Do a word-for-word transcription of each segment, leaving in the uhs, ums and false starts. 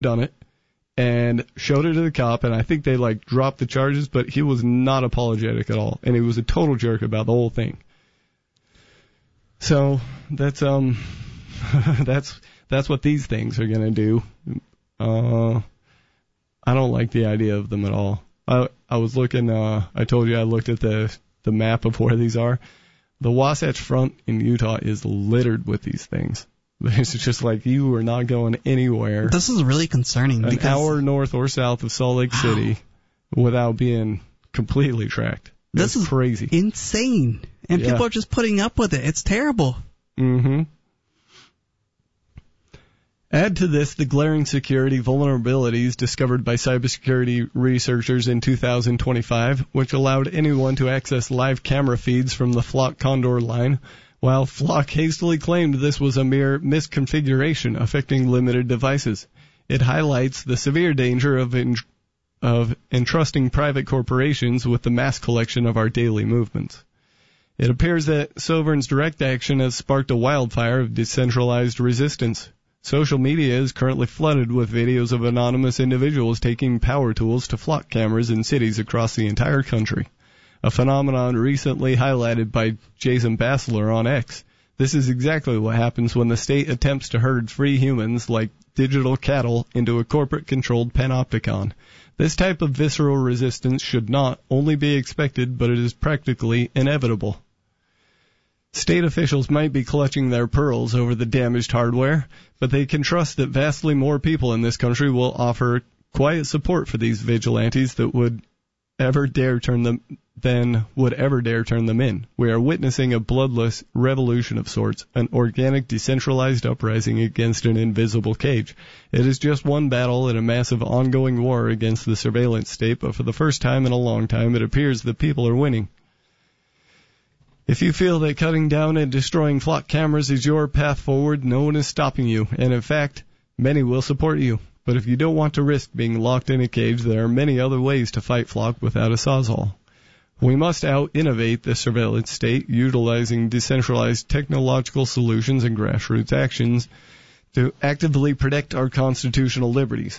done it and showed it to the cop, and I think they, like, dropped the charges, but he was not apologetic at all, and he was a total jerk about the whole thing. So that's um that's that's what these things are gonna do. Uh, I don't like the idea of them at all. I I was looking. Uh, I told you I looked at the the map of where these are. The Wasatch Front in Utah is littered with these things. It's just like you are not going anywhere. This is really concerning. An because hour north or south of Salt Lake City without being completely tracked. That's this is crazy. Insane. And Yeah. people are just putting up with it. It's terrible. Mm-hmm. Add to this the glaring security vulnerabilities discovered by cybersecurity researchers in two thousand twenty-five, which allowed anyone to access live camera feeds from the Flock Condor line, while Flock hastily claimed this was a mere misconfiguration affecting limited devices. It highlights the severe danger of en- of entrusting private corporations with the mass collection of our daily movements. It appears that Sovern's direct action has sparked a wildfire of decentralized resistance. Social media is currently flooded with videos of anonymous individuals taking power tools to Flock cameras in cities across the entire country, a phenomenon recently highlighted by Jason Bassler on X. This is exactly what happens when the state attempts to herd free humans like digital cattle into a corporate-controlled panopticon. This type of visceral resistance should not only be expected, but it is practically inevitable. State officials might be clutching their pearls over the damaged hardware, but they can trust that vastly more people in this country will offer quiet support for these vigilantes that would ever dare turn them than would ever dare turn them in. We are witnessing a bloodless revolution of sorts, an organic, decentralized uprising against an invisible cage. It is just one battle in a massive ongoing war against the surveillance state, but for the first time in a long time, it appears that people are winning. If you feel that cutting down and destroying Flock cameras is your path forward, no one is stopping you, and in fact, many will support you. But if you don't want to risk being locked in a cage, there are many other ways to fight Flock without a sawzall. We must out-innovate the surveillance state, utilizing decentralized technological solutions and grassroots actions to actively protect our constitutional liberties.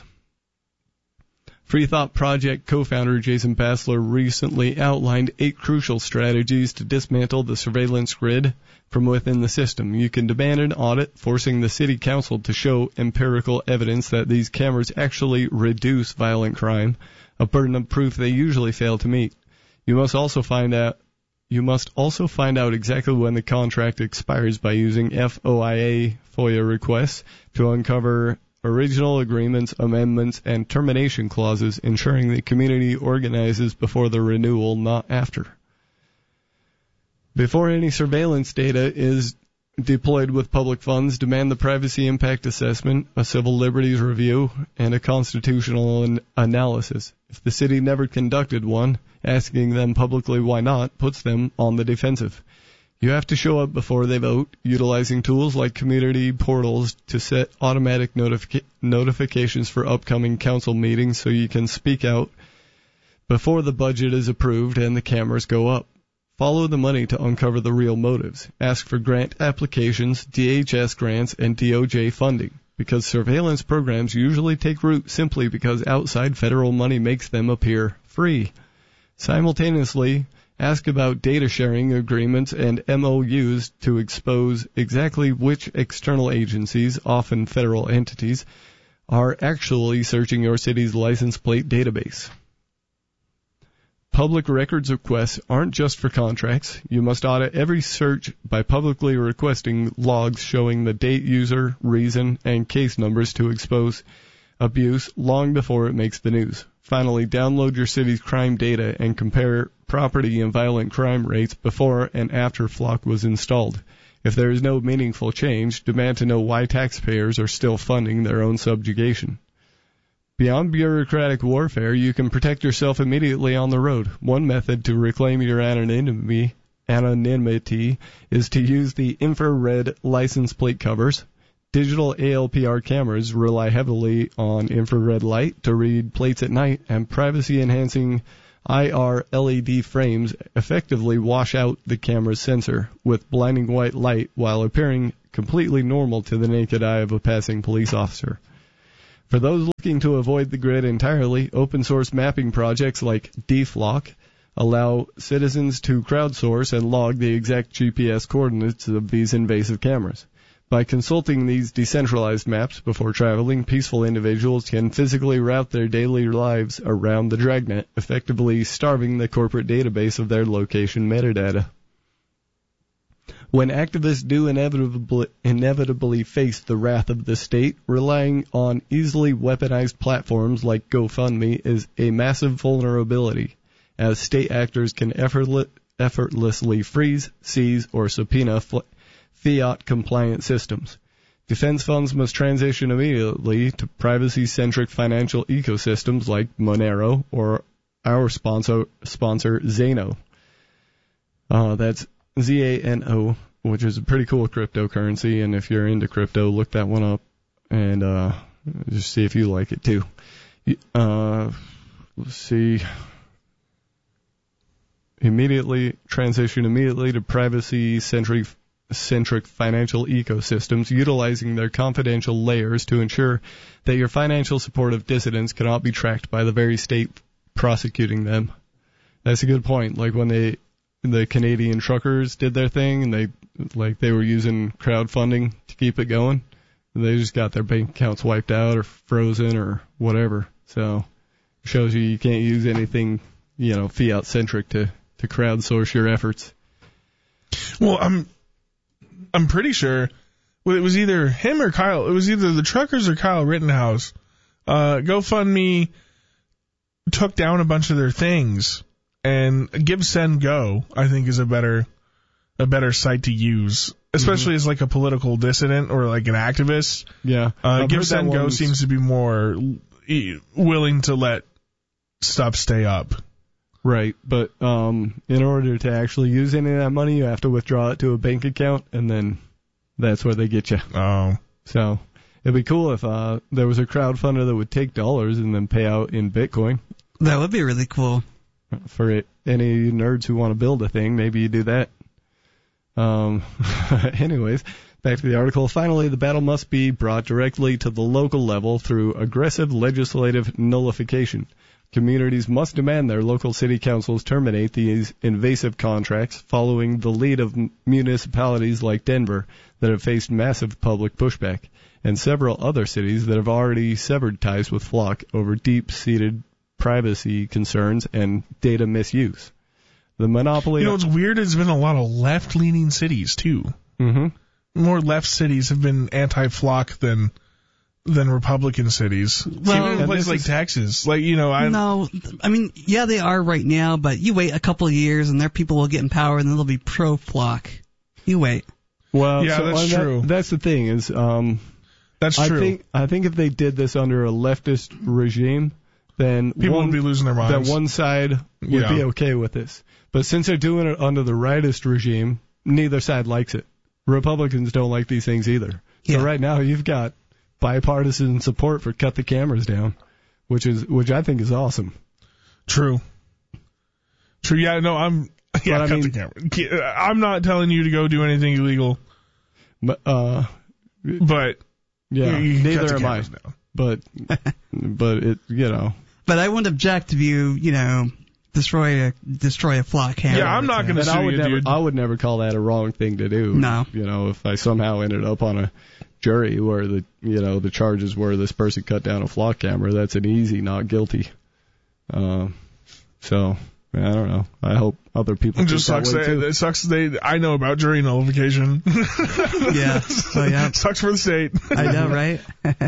Free Thought Project co-founder Jason Bassler recently outlined eight crucial strategies to dismantle the surveillance grid from within the system. You can demand an audit, forcing the city council to show empirical evidence that these cameras actually reduce violent crime, a burden of proof they usually fail to meet. You must also find out you must also find out exactly when the contract expires by using F O I A FOIA requests to uncover original agreements, amendments, and termination clauses, ensuring the community organizes before the renewal, not after. Before any surveillance data is deployed with public funds, demand the privacy impact assessment, a civil liberties review, and a constitutional an- analysis. If the city never conducted one, asking them publicly why not puts them on the defensive. You have to show up before they vote, utilizing tools like community portals to set automatic notific- notifications for upcoming council meetings so you can speak out before the budget is approved and the cameras go up. Follow the money to uncover the real motives. Ask for grant applications, D H S grants, and D O J funding, because surveillance programs usually take root simply because outside federal money makes them appear free. Simultaneously, ask about data sharing agreements and M O Us to expose exactly which external agencies, often federal entities, are actually searching your city's license plate database. Public records requests aren't just for contracts. You must audit every search by publicly requesting logs showing the date, user, reason, and case numbers to expose abuse long before it makes the news. Finally, download your city's crime data and compare property and violent crime rates before and after Flock was installed. If there is no meaningful change, demand to know why taxpayers are still funding their own subjugation. Beyond bureaucratic warfare, you can protect yourself immediately on the road. One method to reclaim your anonymity, anonymity is to use the infrared license plate covers. Digital A L P R cameras rely heavily on infrared light to read plates at night, and privacy-enhancing I R L E D frames effectively wash out the camera's sensor with blinding white light while appearing completely normal to the naked eye of a passing police officer. For those looking to avoid the grid entirely, open source mapping projects like D flock allow citizens to crowdsource and log the exact G P S coordinates of these invasive cameras. By consulting these decentralized maps before traveling, peaceful individuals can physically route their daily lives around the dragnet, effectively starving the corporate database of their location metadata. When activists do inevitably, inevitably face the wrath of the state, relying on easily weaponized platforms like GoFundMe is a massive vulnerability, as state actors can effortless, effortlessly freeze, seize, or subpoena fl- fiat-compliant systems. Defense funds must transition immediately to privacy-centric financial ecosystems like Monero or our sponsor, sponsor Zano. Uh, that's Z A N O, which is a pretty cool cryptocurrency, and if you're into crypto, look that one up and uh, just see if you like it too. Uh, let's see. Immediately transition immediately to privacy-centric centric financial ecosystems, utilizing their confidential layers to ensure that your financial support of dissidents cannot be tracked by the very state prosecuting them. That's a good point. Like when they, the Canadian truckers did their thing, and they, like they were using crowdfunding to keep it going, and they just got their bank accounts wiped out or frozen or whatever. So it shows you you can't use anything, you know, fiat centric to to crowdsource your efforts. Well, I'm. I'm pretty sure well, it was either him or Kyle. It was either the truckers or Kyle Rittenhouse. Uh, GoFundMe took down a bunch of their things, and Give Send Go, I think, is a better a better site to use, especially mm-hmm. as like a political dissident or like an activist. Yeah, uh, Give Send Go seems to be more willing to let stuff stay up. Right, but um, in order to actually use any of that money, you have to withdraw it to a bank account, and then that's where they get you. Oh. So it'd be cool if uh, there was a crowdfunder that would take dollars and then pay out in Bitcoin. That would be really cool. For it, any nerds who want to build a thing, maybe you do that. Um, anyways, back to the article. Finally, the battle must be brought directly to the local level through aggressive legislative nullification. Communities must demand their local city councils terminate these invasive contracts, following the lead of municipalities like Denver that have faced massive public pushback, and several other cities that have already severed ties with Flock over deep-seated privacy concerns and data misuse. The monopoly... You know, what's weird, there's been a lot of left-leaning cities, too. Mm-hmm. More left cities have been anti-Flock than... than Republican cities. Well, even in a place like is, Texas. Like, you know, I No, I mean, yeah, they are right now, but you wait a couple of years and their people will get in power and then they'll be pro-Flock. You wait. Well, yeah, so, that's well, that, true. That's the thing is, um, that's true. I think, I think if they did this under a leftist regime, then people one, would be losing their minds. That one side would yeah. be okay with this. But since they're doing it under the rightist regime, neither side likes it. Republicans don't like these things either. Yeah. So right now you've got bipartisan support for cut the cameras down, which is which I think is awesome. True. True. Yeah. No. I'm. Yeah. But, cut I mean, the camera. I'm not telling you to go do anything illegal. But. Uh, but. Yeah. You, you neither am I. Down. But. but it. You know. But I wouldn't object if you. You know. Destroy a destroy a Flock camera. Yeah, I'm not going to sue I would you, never, dude. I would never call that a wrong thing to do. No. You know, if I somehow ended up on a jury where the you know the charges were this person cut down a Flock camera, that's an easy not guilty. Uh, so I don't know. I hope other people. It just sucks. That They, it sucks. They. I know about jury nullification. Yeah. Oh yeah. Sucks for the state. I know, right?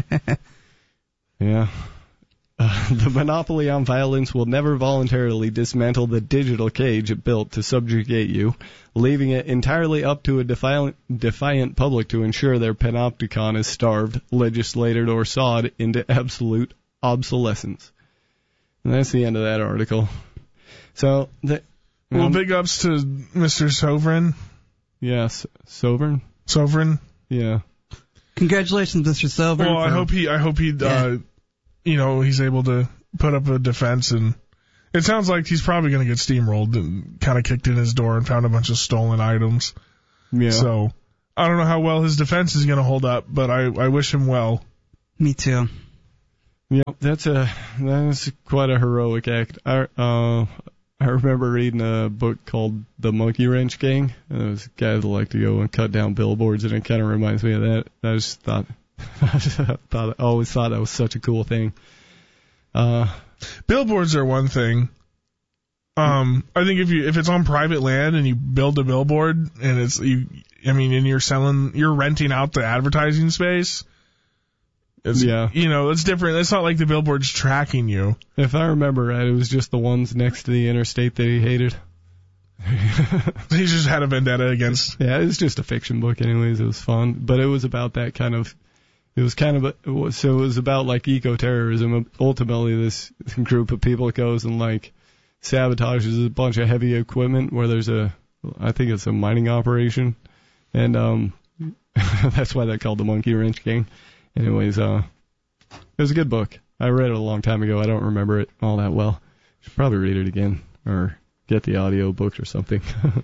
Yeah. Uh, the monopoly on violence will never voluntarily dismantle the digital cage it built to subjugate you, leaving it entirely up to a defiant, defiant public to ensure their panopticon is starved, legislated, or sawed into absolute obsolescence. And that's the end of that article. So, the, well, um, big ups to Mister Sovereign. Yes, Sovereign. Sovereign. Yeah. Congratulations, Mister Sovereign. Well, I hope he. I hope he. Yeah. Uh, you know, he's able to put up a defense, and it sounds like he's probably going to get steamrolled and kind of kicked in his door and found a bunch of stolen items. Yeah. So I don't know how well his defense is going to hold up, but I, I wish him well. Me too. Yeah, that's a that's quite a heroic act. I uh I remember reading a book called The Monkey Wrench Gang. And it was guys that like to go and cut down billboards, and it kind of reminds me of that. I just thought, I just thought, I always thought that was such a cool thing. Uh, Billboards are one thing. Um, I think if you if it's on private land and you build a billboard and it's you, I mean, and you're selling, you're renting out the advertising space. It's, yeah. You know, it's different. It's not like the billboard's tracking you. If I remember right, it was just the ones next to the interstate that he hated. He just had a vendetta against. Yeah, it was just a fiction book anyways. It was fun. But it was about that kind of, it was kind of, a, it was, so it was about like eco-terrorism. Ultimately, this group of people goes and like sabotages a bunch of heavy equipment where there's a, I think it's a mining operation. And um, that's why they're called the Monkey Wrench Gang. Anyways, uh, it was a good book. I read it a long time ago. I don't remember it all that well. Should probably read it again or get the audio book or something.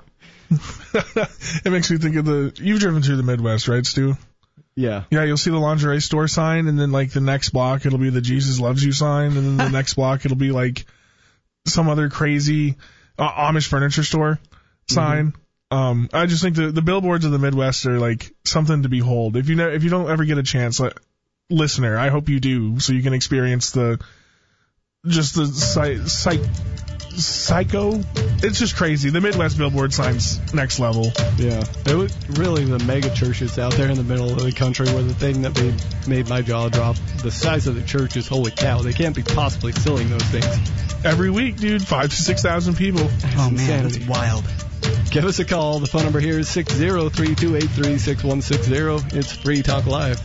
It makes me think of the. You've driven through the Midwest, right, Stu? Yeah. Yeah, you'll see the lingerie store sign, and then like the next block it'll be the Jesus Loves You sign, and then the next block it'll be like some other crazy uh, Amish furniture store sign. Mm-hmm. Um, I just think the the billboards of the Midwest are like something to behold. If you know, if you don't ever get a chance, like, listener, I hope you do, so you can experience the just the psych, psych, psycho. It's just crazy. The Midwest billboard signs next level. Yeah, it was really the mega churches out there in the middle of the country were the thing that made made my jaw drop. The size of the churches, holy cow! They can't be possibly selling those things every week, dude. Five to six thousand people. Oh man, that's wild. Give us a call. The phone number here is six zero three two eight three six one six zero. It's Free Talk Live.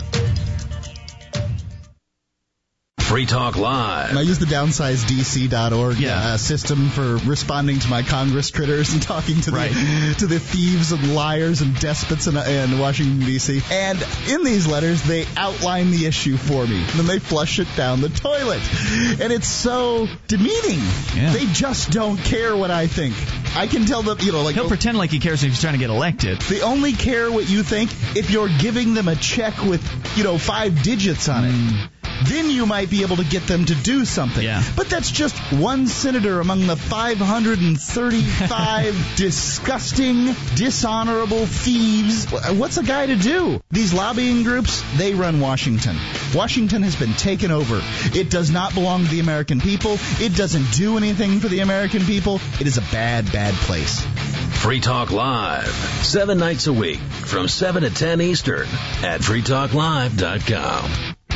Free Talk Live. I use the downsize D C dot org yeah. uh, system for responding to my Congress critters and talking to right. the to the thieves and liars and despots in, in Washington, D C And in these letters, they outline the issue for me. And then they flush it down the toilet. And it's so demeaning. Yeah. They just don't care what I think. I can tell them, you know, like... He'll pretend like he cares if he's trying to get elected. They only care what you think if you're giving them a check with, you know, five digits on it. Mm. Then you might be able to get them to do something. Yeah. But that's just one senator among the five hundred thirty-five disgusting, dishonorable thieves. What's a guy to do? These lobbying groups, they run Washington. Washington has been taken over. It does not belong to the American people. It doesn't do anything for the American people. It is a bad, bad place. Free Talk Live, seven nights a week from seven to ten Eastern at free talk live dot com.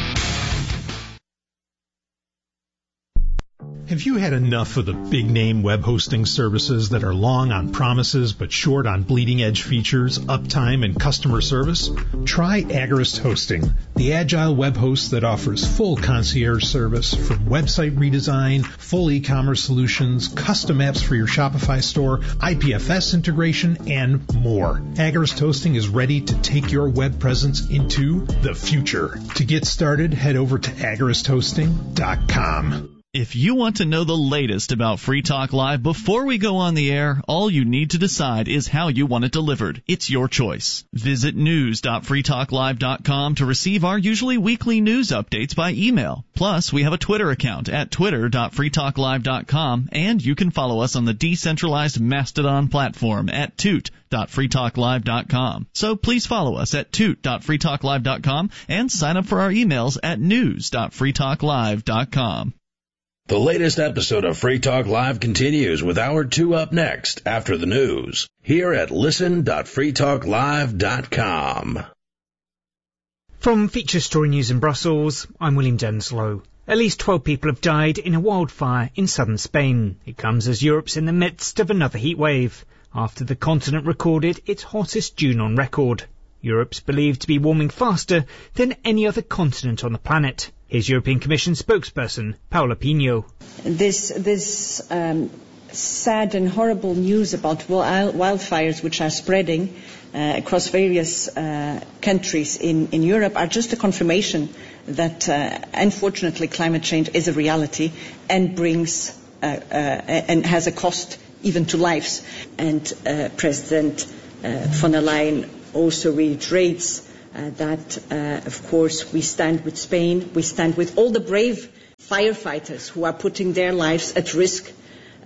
Have you had enough of the big-name web hosting services that are long on promises but short on bleeding-edge features, uptime, and customer service? Try Agorist Hosting, the agile web host that offers full concierge service from website redesign, full e-commerce solutions, custom apps for your Shopify store, I P F S integration, and more. Agorist Hosting is ready to take your web presence into the future. To get started, head over to agorist hosting dot com. If you want to know the latest about Free Talk Live before we go on the air, all you need to decide is how you want it delivered. It's your choice. Visit news dot free talk live dot com to receive our usually weekly news updates by email. Plus, we have a Twitter account at twitter dot free talk live dot com, and you can follow us on the decentralized Mastodon platform at toot dot free talk live dot com. So please follow us at toot dot free talk live dot com and sign up for our emails at news dot free talk live dot com. The latest episode of Free Talk Live continues with Hour two up next after the news here at listen dot free talk live dot com. From Feature Story News in Brussels, I'm William Denslow. At least twelve people have died in a wildfire in southern Spain. It comes as Europe's in the midst of another heat wave, after the continent recorded its hottest June on record. Europe's believed to be warming faster than any other continent on the planet. Here's European Commission spokesperson Paula Pino. This, this um, sad and horrible news about wildfires which are spreading uh, across various uh, countries in, in Europe are just a confirmation that, uh, unfortunately, climate change is a reality and brings uh, uh, and has a cost even to lives. And uh, President uh, von der Leyen also reiterates Uh, that, uh, of course, we stand with Spain, we stand with all the brave firefighters who are putting their lives at risk, uh,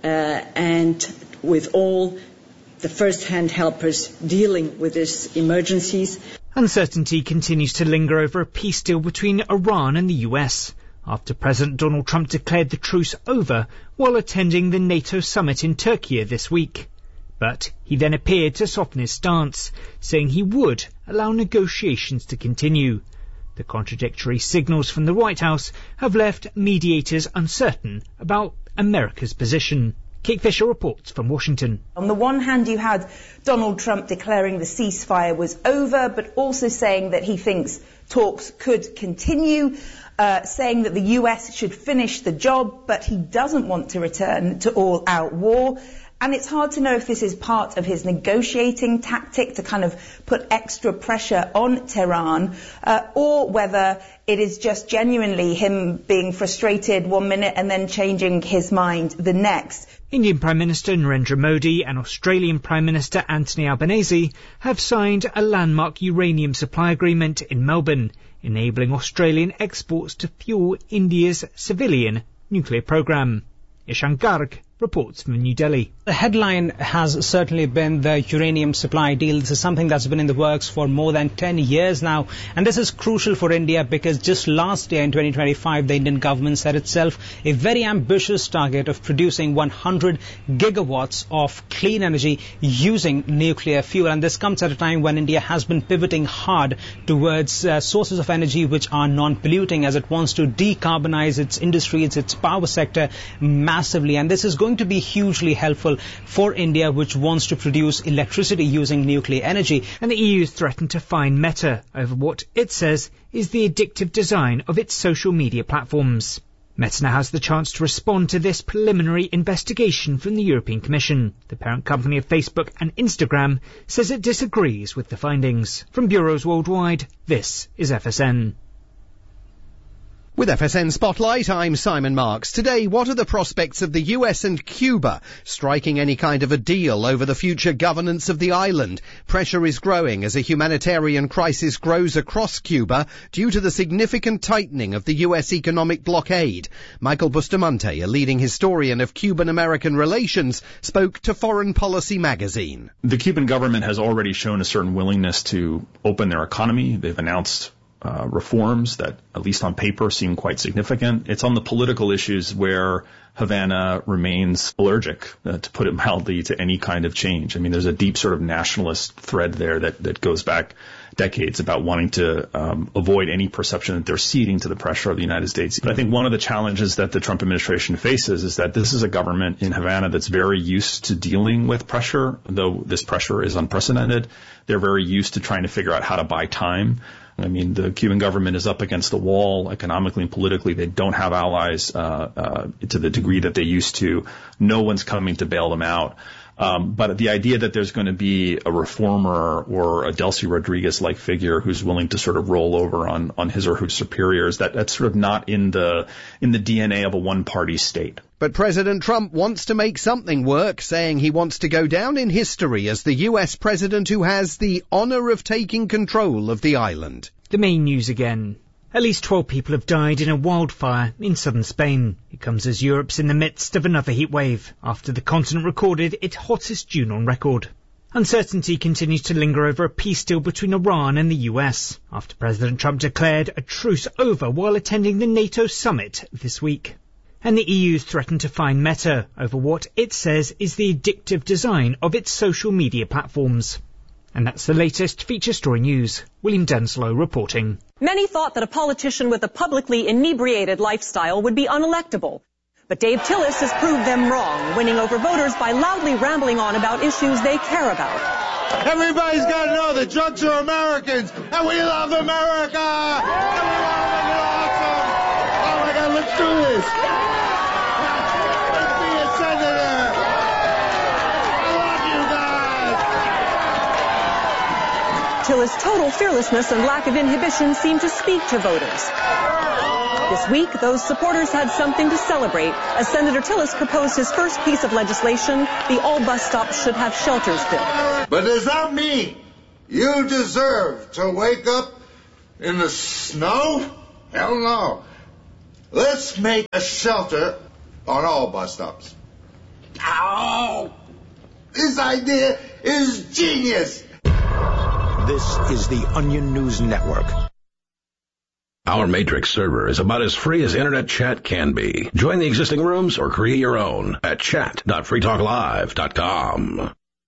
and with all the first-hand helpers dealing with these emergencies. Uncertainty continues to linger over a peace deal between Iran and the U S after President Donald Trump declared the truce over while attending the NATO summit in Turkey this week. But he then appeared to soften his stance, saying he would allow negotiations to continue. The contradictory signals from the White House have left mediators uncertain about America's position. Kate Fisher reports from Washington. On the one hand, you had Donald Trump declaring the ceasefire was over, but also saying that he thinks talks could continue, uh, saying that the U S should finish the job, but he doesn't want to return to all-out war. And it's hard to know if this is part of his negotiating tactic to kind of put extra pressure on Tehran, uh, or whether it is just genuinely him being frustrated one minute and then changing his mind the next. Indian Prime Minister Narendra Modi and Australian Prime Minister Anthony Albanese have signed a landmark uranium supply agreement in Melbourne, enabling Australian exports to fuel India's civilian nuclear program. Ishan Garg reports from New Delhi. The headline has certainly been the uranium supply deal. This is something that's been in the works for more than ten years now. And this is crucial for India because just last year in twenty twenty-five, the Indian government set itself a very ambitious target of producing one hundred gigawatts of clean energy using nuclear fuel. And this comes at a time when India has been pivoting hard towards uh, sources of energy which are non-polluting as it wants to decarbonize its industries, its power sector massively. And this is going to be hugely helpful for India, which wants to produce electricity using nuclear energy. And the E U has threatened to fine Meta over what it says is the addictive design of its social media platforms. Meta now has the chance to respond to this preliminary investigation from the European Commission. The parent company of Facebook and Instagram says it disagrees with the findings. From bureaus worldwide, this is F S N. With F S N Spotlight, I'm Simon Marks. Today, what are the prospects of the U S and Cuba striking any kind of a deal over the future governance of the island? Pressure is growing as a humanitarian crisis grows across Cuba due to the significant tightening of the U S economic blockade. Michael Bustamante, a leading historian of Cuban-American relations, spoke to Foreign Policy magazine. The Cuban government has already shown a certain willingness to open their economy. They've announced Uh, reforms that, at least on paper, seem quite significant. It's on the political issues where Havana remains allergic, uh, to put it mildly, to any kind of change. I mean, there's a deep sort of nationalist thread there that, that goes back decades about wanting to um, avoid any perception that they're ceding to the pressure of the United States. But I think one of the challenges that the Trump administration faces is that this is a government in Havana that's very used to dealing with pressure, though this pressure is unprecedented. They're very used to trying to figure out how to buy time. I mean, the Cuban government is up against the wall economically and politically. They don't have allies uh, uh, to the degree that they used to. No one's coming to bail them out. Um, but the idea that there's going to be a reformer or a Delcy Rodriguez-like figure who's willing to sort of roll over on, on his or her superiors, that, that's sort of not in the in the D N A of a one-party state. But President Trump wants to make something work, saying he wants to go down in history as the U S president who has the honor of taking control of the island. The main news again. At least twelve people have died in a wildfire in southern Spain. It comes as Europe's in the midst of another heat wave, after the continent recorded its hottest June on record. Uncertainty continues to linger over a peace deal between Iran and the U S, after President Trump declared a truce over while attending the NATO summit this week. And the E U's threatened to fine Meta over what it says is the addictive design of its social media platforms. And that's the latest feature story news. William Denslow reporting. Many thought that a politician with a publicly inebriated lifestyle would be unelectable. But Dave Tillis has proved them wrong, winning over voters by loudly rambling on about issues they care about. Everybody's got to know that drunks are Americans, and we love America! And we want to make it awesome! Oh my God, let's do this! Let's be a senator! I love you guys! Tillis' total fearlessness and lack of inhibition seemed to speak to voters. This week, those supporters had something to celebrate as Senator Tillis proposed his first piece of legislation, the All Bus Stops Should Have Shelters bill. But does that mean you deserve to wake up in the snow? Hell no. Let's make a shelter on all bus stops. Ow! This idea is genius! This is the Onion News Network. Our Matrix server is about as free as internet chat can be. Join the existing rooms or create your own at chat dot free talk live dot com.